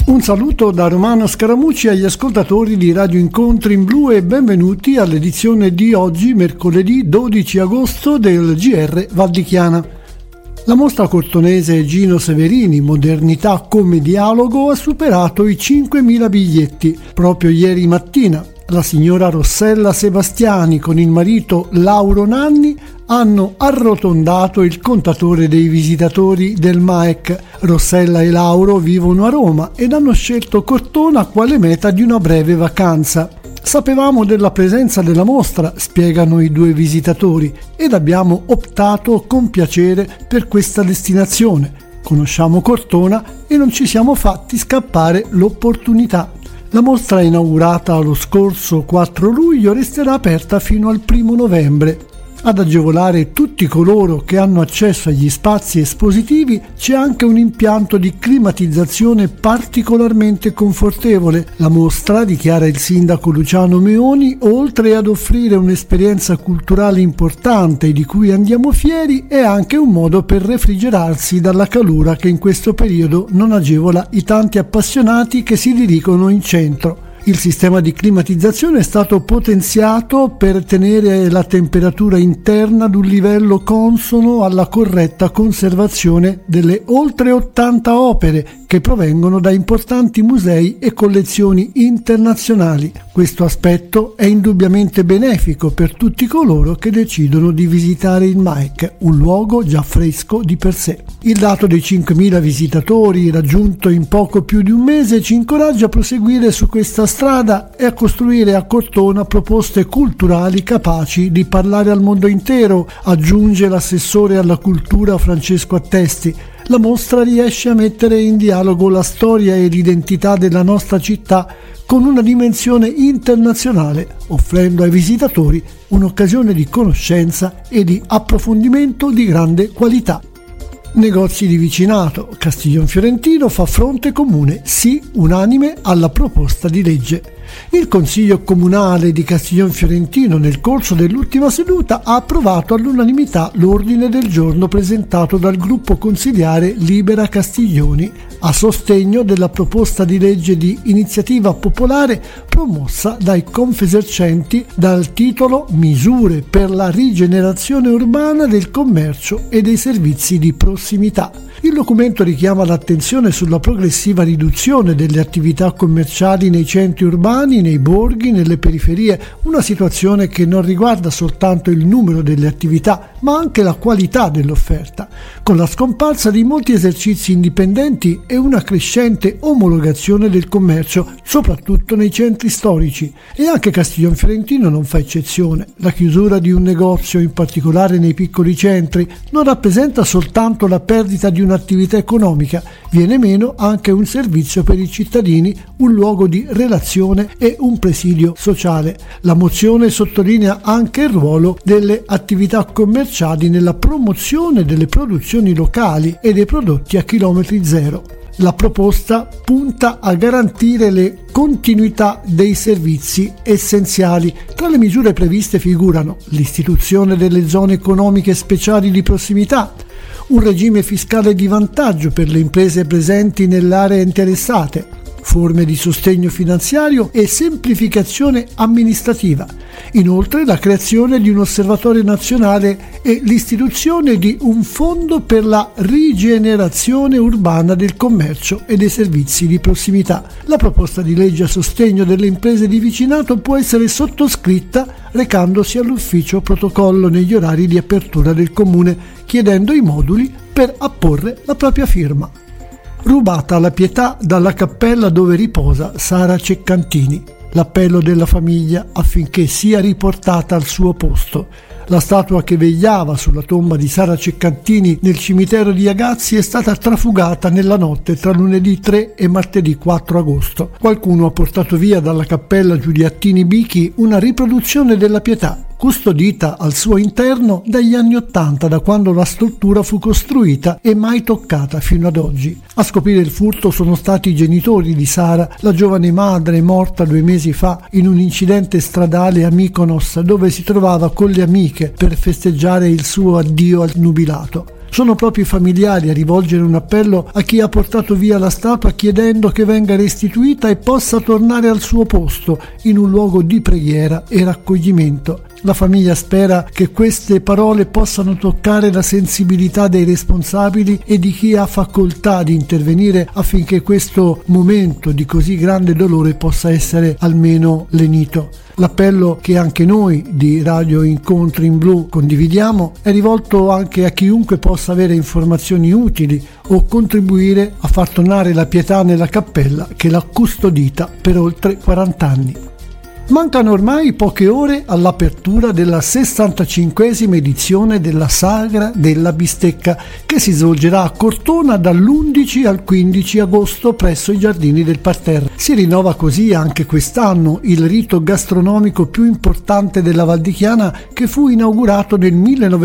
Un saluto da Romano Scaramucci agli ascoltatori di Radio Incontri in Blu e benvenuti all'edizione di oggi, mercoledì 12 agosto del GR Val di Chiana. La mostra cortonese Gino Severini, Modernità come dialogo, ha superato i 5.000 biglietti. Proprio ieri mattina la signora Rossella Sebastiani con il marito Lauro Nanni hanno arrotondato il contatore dei visitatori del MAEC. Rossella e Lauro vivono a Roma ed hanno scelto Cortona quale meta di una breve vacanza. Sapevamo della presenza della mostra, spiegano i due visitatori, ed abbiamo optato con piacere per questa destinazione. Conosciamo Cortona e non ci siamo fatti scappare l'opportunità. La mostra inaugurata lo scorso 4 luglio resterà aperta fino al 1 novembre. Ad agevolare tutti coloro che hanno accesso agli spazi espositivi c'è anche un impianto di climatizzazione particolarmente confortevole. La mostra, dichiara il sindaco Luciano Meoni, oltre ad offrire un'esperienza culturale importante di cui andiamo fieri, è anche un modo per refrigerarsi dalla calura che in questo periodo non agevola i tanti appassionati che si dirigono in centro. Il sistema di climatizzazione è stato potenziato per tenere la temperatura interna ad un livello consono alla corretta conservazione delle oltre 80 opere che provengono da importanti musei e collezioni internazionali. Questo aspetto è indubbiamente benefico per tutti coloro che decidono di visitare il MAEC, un luogo già fresco di per sé. Il dato dei 5.000 visitatori raggiunto in poco più di un mese ci incoraggia a proseguire su questa strada e a costruire a Cortona proposte culturali capaci di parlare al mondo intero, aggiunge l'assessore alla cultura Francesco Attesti. La mostra riesce a mettere in dialogo la storia e l'identità della nostra città con una dimensione internazionale, offrendo ai visitatori un'occasione di conoscenza e di approfondimento di grande qualità. Negozi di vicinato. Castiglion Fiorentino fa fronte comune, sì unanime alla proposta di legge. Il Consiglio Comunale di Castiglion Fiorentino nel corso dell'ultima seduta ha approvato all'unanimità l'ordine del giorno presentato dal gruppo consiliare Libera Castiglioni a sostegno della proposta di legge di iniziativa popolare promossa dai Confesercenti dal titolo Misure per la rigenerazione urbana del commercio e dei servizi di prossimità. Il documento richiama l'attenzione sulla progressiva riduzione delle attività commerciali nei centri urbani, nei borghi, nelle periferie, una situazione che non riguarda soltanto il numero delle attività, ma anche la qualità dell'offerta, con la scomparsa di molti esercizi indipendenti e una crescente omologazione del commercio, soprattutto nei centri storici. E anche Castiglion Fiorentino non fa eccezione. La chiusura di un negozio, in particolare nei piccoli centri, non rappresenta soltanto la perdita di un'attività economica, viene meno anche un servizio per i cittadini, un luogo di relazione e un presidio sociale. La mozione sottolinea anche il ruolo delle attività commerciali nella promozione delle produzioni locali e dei prodotti a chilometri zero. La proposta punta a garantire le continuità dei servizi essenziali. Tra le misure previste figurano l'istituzione delle zone economiche speciali di prossimità, un regime fiscale di vantaggio per le imprese presenti nelle aree interessate, forme di sostegno finanziario e semplificazione amministrativa. Inoltre la creazione di un osservatorio nazionale e l'istituzione di un fondo per la rigenerazione urbana del commercio e dei servizi di prossimità. La proposta di legge a sostegno delle imprese di vicinato può essere sottoscritta recandosi all'ufficio protocollo negli orari di apertura del comune, chiedendo i moduli per apporre la propria firma. Rubata la pietà dalla cappella dove riposa Sara Ceccantini. L'appello della famiglia affinché sia riportata al suo posto. La statua che vegliava sulla tomba di Sara Ceccantini nel cimitero di Agazzi è stata trafugata nella notte tra lunedì 3 e martedì 4 agosto. Qualcuno ha portato via dalla cappella Giuliattini Bichi una riproduzione della Pietà, custodita al suo interno dagli anni '80, da quando la struttura fu costruita e mai toccata fino ad oggi. A scoprire il furto sono stati i genitori di Sara, la giovane madre morta 2 mesi fa in un incidente stradale a Mykonos, dove si trovava con le amiche per festeggiare il suo addio al nubilato. Sono proprio i familiari a rivolgere un appello a chi ha portato via la statua, chiedendo che venga restituita e possa tornare al suo posto in un luogo di preghiera e raccoglimento. La famiglia spera che queste parole possano toccare la sensibilità dei responsabili e di chi ha facoltà di intervenire affinché questo momento di così grande dolore possa essere almeno lenito. L'appello che anche noi di Radio Incontri in Blu condividiamo è rivolto anche a chiunque possa avere informazioni utili o contribuire a far tornare la pietà nella cappella che l'ha custodita per oltre 40 anni. Mancano ormai poche ore all'apertura della 65esima edizione della Sagra della Bistecca, che si svolgerà a Cortona dall'11 al 15 agosto presso i giardini del Parterre. Si rinnova così anche quest'anno il rito gastronomico più importante della Val di Chiana, che fu inaugurato nel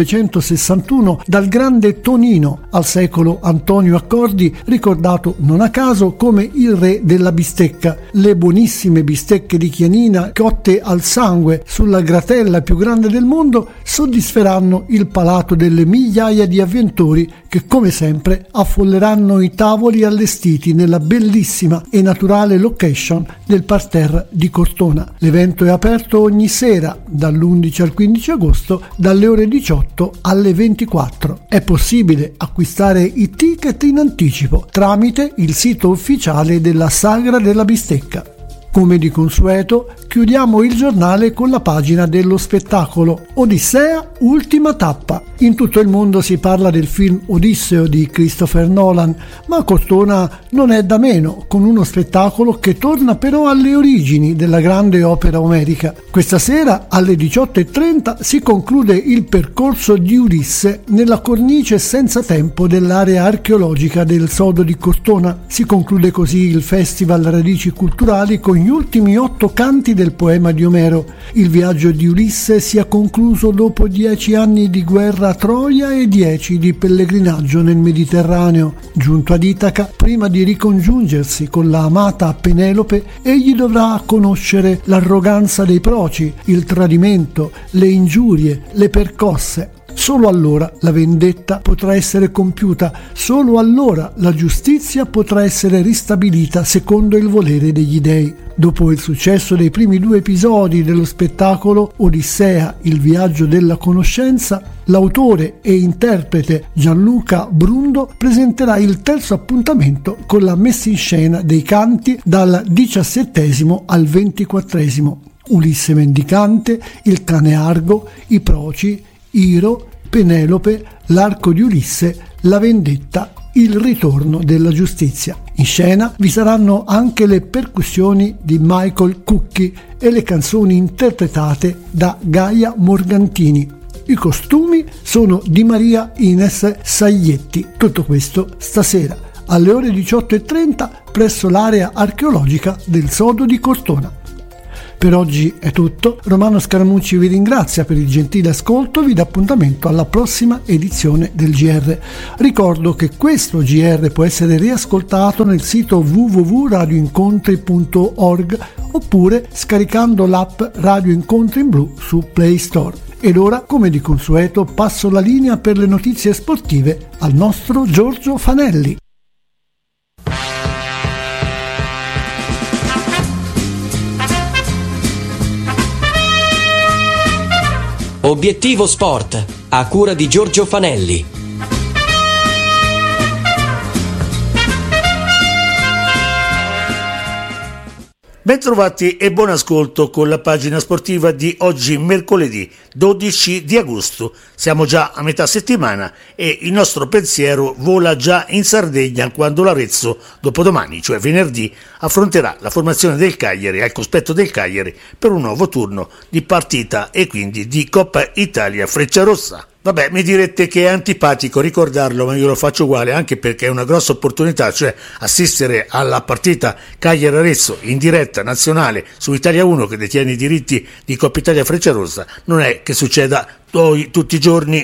1961 dal grande Tonino, al secolo Antonio Accordi, ricordato non a caso come il re della bistecca. Le buonissime bistecche di Chianina cotte al sangue sulla gratella più grande del mondo soddisferanno il palato delle migliaia di avventori che, come sempre, affolleranno i tavoli allestiti nella bellissima e naturale location del Parterre di Cortona. L'evento è aperto ogni sera dall'11 al 15 agosto dalle ore 18 alle 24. È possibile acquistare i ticket in anticipo tramite il sito ufficiale della Sagra della Bistecca. Come di consueto, chiudiamo il giornale con la pagina dello spettacolo Odissea, ultima tappa. In tutto il mondo si parla del film Odisseo di Christopher Nolan, ma a Cortona non è da meno, con uno spettacolo che torna però alle origini della grande opera omerica. Questa sera alle 18:30 si conclude il percorso di Ulisse nella cornice senza tempo dell'area archeologica del Sodo di Cortona. Si conclude così il Festival Radici Culturali con gli ultimi 8 canti del poema di Omero. Il viaggio di Ulisse si è concluso dopo 10 anni di guerra a Troia e 10 di pellegrinaggio nel Mediterraneo. Giunto ad Itaca, prima di ricongiungersi con la amata Penelope, egli dovrà conoscere l'arroganza dei proci, il tradimento, le ingiurie, le percosse. Solo allora la vendetta potrà essere compiuta, solo allora la giustizia potrà essere ristabilita secondo il volere degli dei. Dopo il successo dei primi 2 episodi dello spettacolo Odissea, il viaggio della conoscenza, l'autore e interprete Gianluca Brundo presenterà il terzo appuntamento con la messa in scena dei canti dal 17° al 24°. Ulisse mendicante, il cane Argo, i proci, Iro, Penelope, l'arco di Ulisse, la vendetta, il ritorno della giustizia. In scena vi saranno anche le percussioni di Michael Cucchi e le canzoni interpretate da Gaia Morgantini. I costumi sono di Maria Ines Saglietti. Tutto questo stasera alle ore 18:30 presso l'area archeologica del Sodo di Cortona. Per oggi è tutto. Romano Scaramucci vi ringrazia per il gentile ascolto e vi dà appuntamento alla prossima edizione del GR. Ricordo che questo GR può essere riascoltato nel sito www.radioincontri.org oppure scaricando l'app Radio Incontri in Blu su Play Store. Ed ora, come di consueto, passo la linea per le notizie sportive al nostro Giorgio Fanelli. Obiettivo Sport, a cura di Giorgio Fanelli. Bentrovati e buon ascolto con la pagina sportiva di oggi mercoledì 12 di agosto. Siamo già a metà settimana e il nostro pensiero vola già in Sardegna quando l'Arezzo dopodomani, cioè venerdì, affronterà la formazione del Cagliari al cospetto del Cagliari per un nuovo turno di partita e quindi di Coppa Italia Frecciarossa. Vabbè, mi direte che è antipatico ricordarlo, ma io lo faccio uguale, anche perché è una grossa opportunità, cioè assistere alla partita Cagliari-Arezzo in diretta nazionale su Italia 1, che detiene i diritti di Coppa Italia Frecciarossa, non è che succeda tutti i giorni.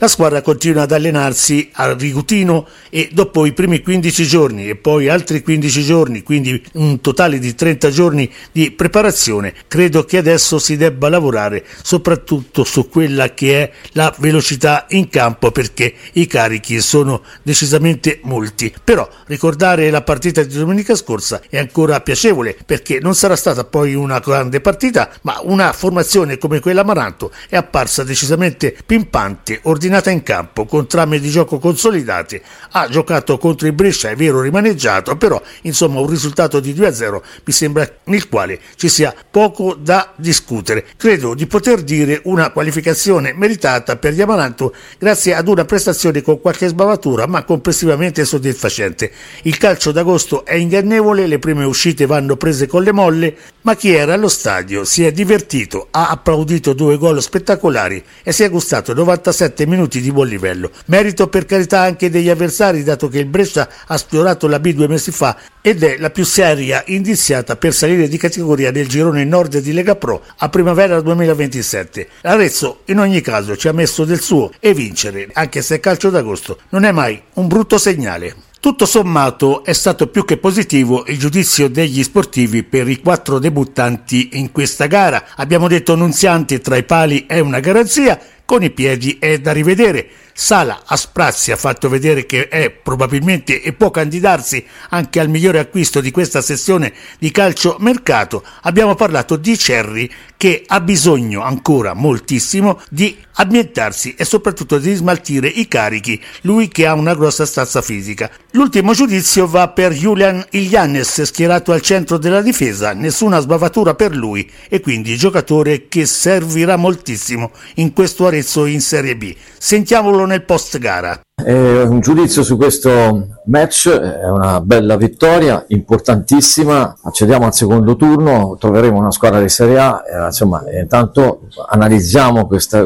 La squadra continua ad allenarsi a Rigutino e dopo i primi 15 giorni e poi altri 15 giorni, quindi un totale di 30 giorni di preparazione, credo che adesso si debba lavorare soprattutto su quella che è la velocità in campo, perché i carichi sono decisamente molti. Però ricordare la partita di domenica scorsa è ancora piacevole, perché non sarà stata poi una grande partita, ma una formazione come quella Amaranto è apparsa decisamente pimpante, ordinata in campo, con trame di gioco consolidate. Ha giocato contro il Brescia, è vero, rimaneggiato, però insomma un risultato di 2-0 mi sembra nel quale ci sia poco da discutere. Credo di poter dire una qualificazione meritata per gli Amaranto grazie ad una prestazione con qualche sbavatura, ma complessivamente soddisfacente. Il calcio d'agosto è ingannevole, le prime uscite vanno prese con le molle, ma chi era allo stadio si è divertito, ha applaudito 2 gol spettacolari e si è gustato 97 minuti di buon livello. Merito per carità anche degli avversari, dato che il Brescia ha sfiorato la B 2 mesi fa ed è la più seria indiziata per salire di categoria nel girone nord di Lega Pro a primavera 2027. L'Arezzo in ogni caso ci ha messo del suo e vincere, anche se calcio d'agosto, non è mai un brutto segnale. Tutto sommato è stato più che positivo il giudizio degli sportivi per i 4 debuttanti in questa gara. Abbiamo detto Nunziante tra i pali è una garanzia, con i piedi è da rivedere. Sala a sprazzi ha fatto vedere che è probabilmente e può candidarsi anche al migliore acquisto di questa sessione di calcio mercato. Abbiamo parlato di Cerri, che ha bisogno ancora moltissimo di ambientarsi e soprattutto di smaltire i carichi, lui che ha una grossa stazza fisica. L'ultimo giudizio va per Julian Ilyanes, schierato al centro della difesa, nessuna sbavatura per lui e quindi giocatore che servirà moltissimo in questo Arezzo in Serie B. Sentiamolo nel post gara. Un giudizio su questo match: è una bella vittoria, importantissima. Accediamo al secondo turno, troveremo una squadra di Serie A, insomma, intanto analizziamo questo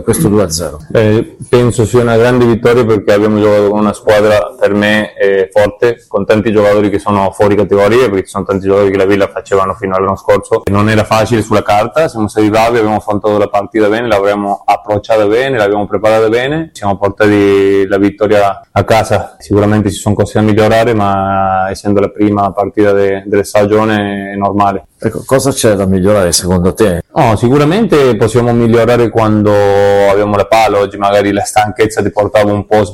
2-0. Penso sia una grande vittoria perché abbiamo giocato con una squadra per me forte, con tanti giocatori che sono fuori categoria, perché ci sono tanti giocatori che la Villa facevano fino all'anno scorso. Non era facile sulla carta, siamo stati bravi, abbiamo affrontato la partita bene, l'abbiamo approcciata bene, l'abbiamo preparata bene, siamo portati la vittoria a casa. Sicuramente ci sono cose da migliorare, ma essendo la prima partita della stagione è normale. Ecco, cosa c'è da migliorare secondo te? No, sicuramente possiamo migliorare quando abbiamo la palla. Oggi magari la stanchezza ti portava un po' a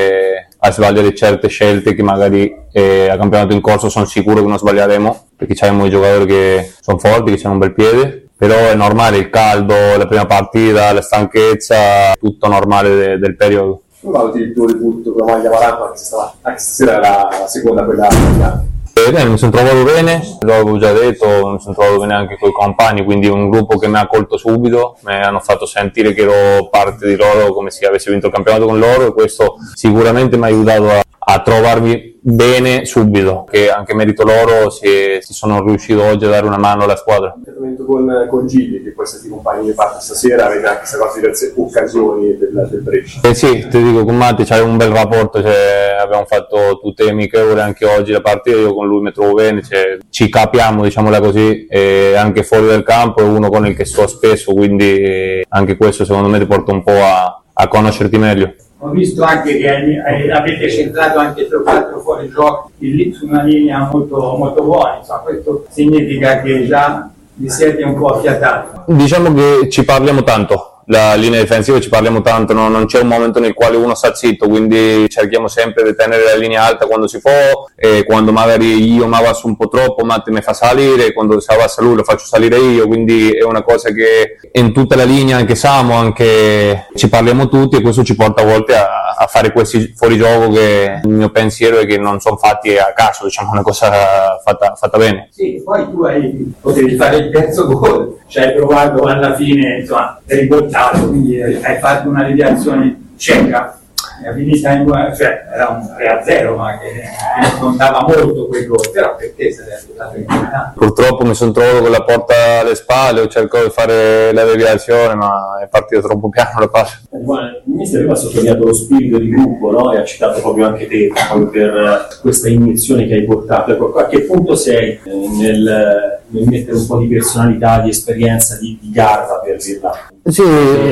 sbagliare certe scelte che magari a campionato in corso sono sicuro che non sbaglieremo, perché abbiamo i giocatori che sono forti, che hanno un bel piede. Però è normale, il caldo, la prima partita, la stanchezza, tutto normale del periodo. Come valuti il tuo debutto con la maglia Amaranto, anche stasera era la seconda quella bianca? Mi sono trovato bene, l'avevo già detto, mi sono trovato bene anche con i compagni, quindi un gruppo che mi ha accolto subito, mi hanno fatto sentire che ero parte di loro come se avessi vinto il campionato con loro, e questo sicuramente mi ha aiutato a trovarmi bene subito, che anche merito loro si sono riuscito oggi a dare una mano alla squadra. Il trattamento con Gigli, che poi siete i compagni di parte stasera, avete anche stato diverse occasioni del Brescia. Sì, ti dico, con Matti c'è un bel rapporto, abbiamo fatto tutte amichevoli anche oggi la partita, io con lui mi trovo bene, ci capiamo, diciamola così, e anche fuori del campo è uno con il che sto spesso, quindi anche questo secondo me ti porta un po' a conoscerti meglio. Ho visto anche che avete centrato anche 3-4 fuori gioco su una linea molto, molto buona, insomma, questo significa che già vi siete un po' affiatati. Diciamo che ci parliamo tanto. La linea difensiva ci parliamo tanto, non c'è un momento nel quale uno sta zitto, quindi cerchiamo sempre di tenere la linea alta quando si può, e quando magari io mi avanzo un po' troppo Matti mi fa salire, quando si avanza lui lo faccio salire io, quindi è una cosa che in tutta la linea, anche Samu, anche ci parliamo tutti, e questo ci porta a volte a fare questi fuorigioco che il mio pensiero è che non sono fatti a caso, diciamo, una cosa fatta bene. Sì, poi tu potevi fare il terzo gol, hai provato alla fine, insomma, per riportare, quindi hai fatto una deviazione cieca, è finita era un 3-0, ma che non dava molto quel gol, però perché sei stato inquietato? Purtroppo mi sono trovato con la porta alle spalle, ho cercato di fare la deviazione, ma è partito troppo piano la palla. Il mister aveva sottolineato lo spirito di gruppo, no? E ha citato proprio anche te proprio per questa iniezione che hai portato. Ecco, a che punto sei mettere un po' di personalità, di esperienza, di garra, per dirla. Sì,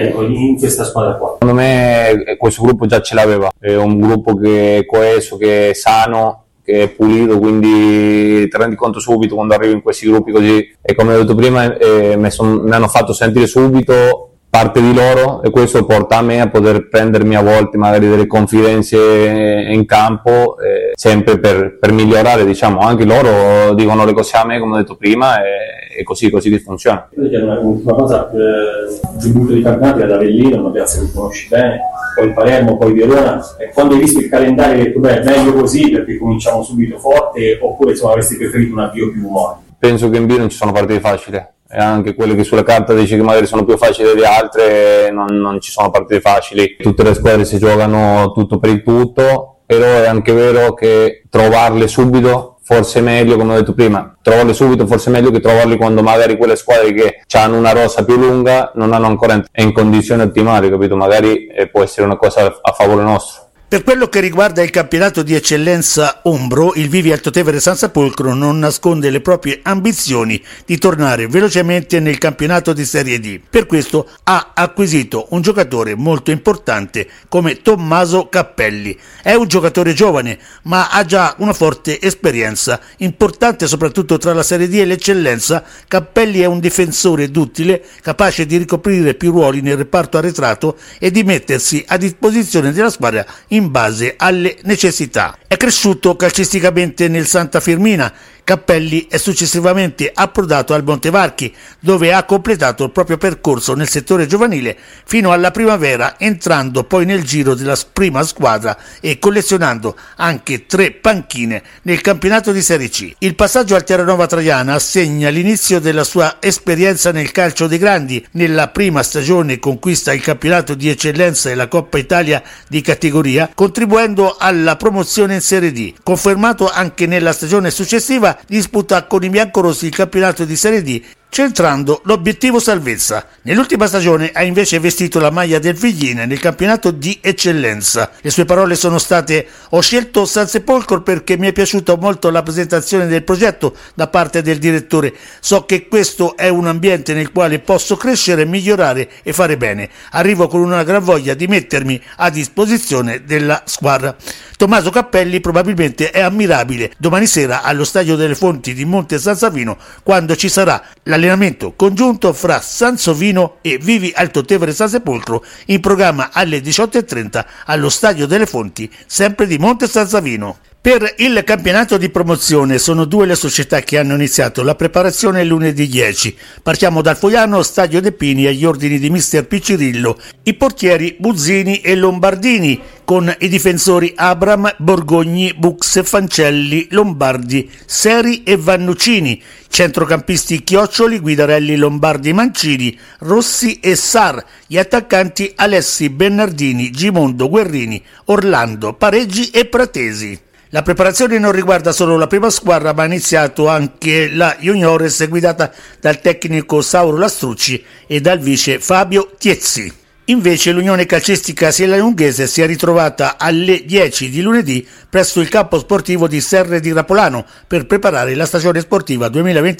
In questa squadra qua. Secondo me questo gruppo già ce l'aveva, è un gruppo che è coeso, che è sano, che è pulito, quindi ti rendi conto subito quando arrivi in questi gruppi così, e come ho detto prima mi hanno fatto sentire subito parte di loro, e questo porta a me a poter prendermi a volte magari delle confidenze in campo, sempre per migliorare, diciamo. Anche loro dicono le cose a me, come ho detto prima, e così che funziona. Un'ultima cosa, il debutto di campionato ad Avellino, una piazza che conosci bene, poi Palermo, poi Verona, e quando hai visto il calendario hai detto beh, meglio così perché cominciamo subito forte, oppure insomma avresti preferito un avvio più morto? Penso che in B non ci sono partite facili, e anche quelle che sulla carta dici che magari sono più facili delle altre, non ci sono partite facili. Tutte le squadre si giocano tutto per il tutto, però è anche vero che trovarle subito forse è meglio, come ho detto prima, trovarle subito forse è meglio che trovarle quando magari quelle squadre che hanno una rosa più lunga non hanno ancora in condizioni ottimali, capito? Magari può essere una cosa a favore nostro. Per quello che riguarda il campionato di eccellenza Umbro, il Vivi Altotevere San Sepolcro non nasconde le proprie ambizioni di tornare velocemente nel campionato di Serie D. Per questo ha acquisito un giocatore molto importante come Tommaso Cappelli. È un giocatore giovane, ma ha già una forte esperienza, importante soprattutto tra la Serie D e l'eccellenza. Cappelli è un difensore duttile, capace di ricoprire più ruoli nel reparto arretrato e di mettersi a disposizione della squadra in base alle necessità. È cresciuto calcisticamente nel Santa Firmina. Cappelli è successivamente approdato al Montevarchi, dove ha completato il proprio percorso nel settore giovanile fino alla primavera, entrando poi nel giro della prima squadra e collezionando anche 3 panchine nel campionato di Serie C. Il passaggio al Terranova Traiana segna l'inizio della sua esperienza nel calcio dei grandi. Nella prima stagione conquista il campionato di eccellenza e la Coppa Italia di categoria, contribuendo alla promozione in Serie D. Confermato anche nella stagione successiva, disputa con i biancorossi il campionato di Serie D, centrando l'obiettivo salvezza. Nell'ultima stagione ha invece vestito la maglia del Figline nel campionato di eccellenza. Le sue parole sono state: ho scelto San Sepolcro perché mi è piaciuta molto la presentazione del progetto da parte del direttore. So che questo è un ambiente nel quale posso crescere, migliorare e fare bene. Arrivo con una gran voglia di mettermi a disposizione della squadra. Tommaso Cappelli probabilmente è ammirabile domani sera allo Stadio delle Fonti di Monte San Savino, quando ci sarà l'allenamento congiunto fra Sansovino e Vivi Altotevere San Sepolcro, in programma alle 18:30 allo Stadio delle Fonti, sempre di Monte San Savino. Per il campionato di promozione sono 2 le società che hanno iniziato la preparazione lunedì 10. Partiamo dal Fogliano, Stadio De Pini, agli ordini di mister Piccirillo, i portieri Buzzini e Lombardini, con i difensori Abram, Borgogni, Bux, Fancelli, Lombardi, Seri e Vannuccini, centrocampisti Chioccioli, Guidarelli, Lombardi, Mancini, Rossi e Sar, gli attaccanti Alessi, Bernardini, Gimondo, Guerrini, Orlando, Pareggi e Pratesi. La preparazione non riguarda solo la prima squadra, ma ha iniziato anche la Juniores, guidata dal tecnico Sauro Lastrucci e dal vice Fabio Tiezzi. Invece l'Unione Calcistica Siena-Lunghese si è ritrovata alle 10 di lunedì presso il campo sportivo di Serre di Rapolano per preparare la stagione sportiva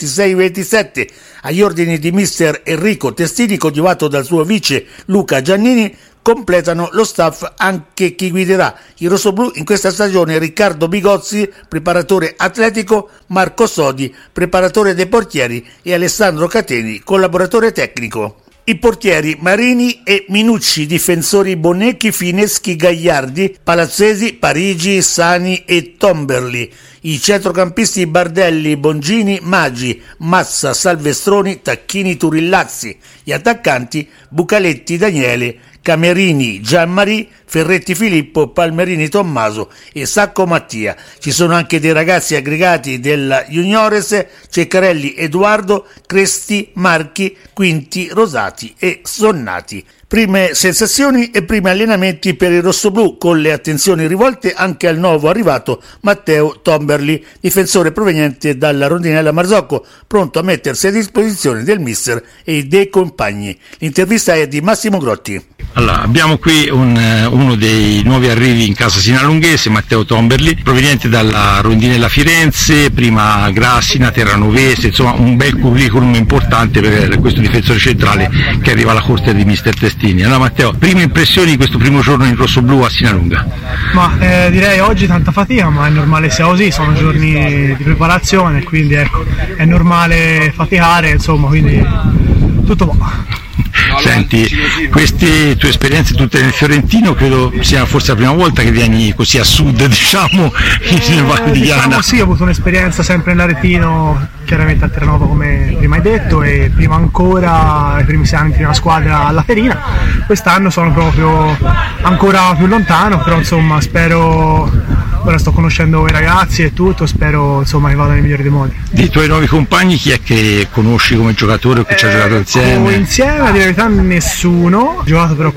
2026-27. Agli ordini di mister Enrico Testini, coadiuvato dal suo vice Luca Giannini, completano lo staff anche chi guiderà i rossoblù in questa stagione: Riccardo Bigozzi, preparatore atletico, Marco Sodi, preparatore dei portieri, e Alessandro Cateni, collaboratore tecnico. I portieri Marini e Minucci, difensori Bonecchi, Fineschi, Gagliardi, Palazzesi, Parigi, Sani e Tomberli. I centrocampisti Bardelli, Bongini, Maggi, Mazza, Salvestroni, Tacchini, Turillazzi. Gli attaccanti Bucaletti, Daniele, Camerini, Gianmari, Ferretti Filippo, Palmerini Tommaso e Sacco Mattia. Ci sono anche dei ragazzi aggregati della Juniores: Ceccarelli Edoardo, Cresti, Marchi, Quinti, Rosati e Sonnati. Prime sensazioni e primi allenamenti per il rossoblù, con le attenzioni rivolte anche al nuovo arrivato Matteo Tomberli, difensore proveniente dalla Rondinella Marzocco, pronto a mettersi a disposizione del mister e dei compagni. L'intervista è di Massimo Grotti. Allora, abbiamo qui uno dei nuovi arrivi in casa sinalunghese, Matteo Tomberli, proveniente dalla Rondinella Firenze, prima Grassina, Terranovese, insomma un bel curriculum importante per questo difensore centrale che arriva alla corte di mister Testini. Allora Matteo, prime impressioni di questo primo giorno in rossoblù a Sinalunga? Ma direi oggi tanta fatica, ma è normale sia così, sono giorni di preparazione, quindi ecco, è normale faticare, insomma, quindi tutto va. Senti, queste tue esperienze tutte nel Fiorentino credo sia forse la prima volta che vieni così a sud, diciamo, in Val di Chiana. Diciamo sì, ho avuto un'esperienza sempre nell'Aretino, chiaramente a Terranova come prima hai detto, e prima ancora i primi 6 anni in prima squadra alla Ferina. Quest'anno sono proprio ancora più lontano, però insomma spero, ora sto conoscendo i ragazzi e tutto, spero insomma che vada nel migliore dei modi. Dei tuoi nuovi compagni chi è che conosci come giocatore o che ci ha giocato insieme? Insieme di verità nessuno, ho giocato però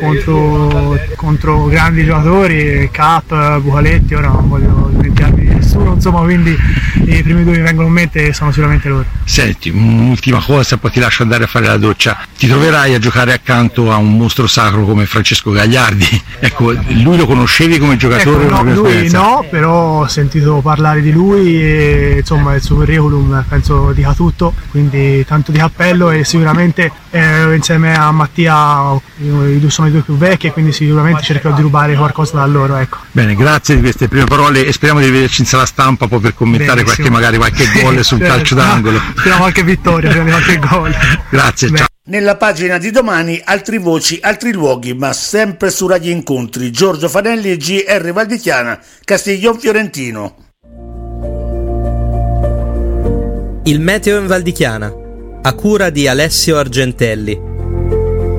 contro grandi giocatori, Cap, Bucaletti, ora non voglio dimenticarmi di nessuno, insomma, quindi i primi due che mi vengono in mente sono sicuramente loro. Senti, un'ultima cosa, poi ti lascio andare a fare la doccia. Ti troverai a giocare accanto a un mostro sacro come Francesco Gagliardi. Ecco, lui lo conoscevi come giocatore? Ecco, no, lui no, però ho sentito parlare di lui e insomma il suo curriculum penso dica tutto, quindi tanto di cappello, e sicuramente insieme a Mattia sono i due più vecchi e quindi sicuramente cercherò di rubare qualcosa da loro, ecco. Bene, grazie di queste prime parole e speriamo di rivederci in sala stampa poi per commentare qualche gol sul calcio d'angolo. Speriamo qualche vittoria, qualche gol. Grazie, ciao. Nella pagina di domani altre voci, altri luoghi, ma sempre su Radio Incontri. Giorgio Fanelli e GR Val di Chiana, Castiglion Fiorentino. Il meteo in Val di Chiana, a cura di Alessio Argentelli.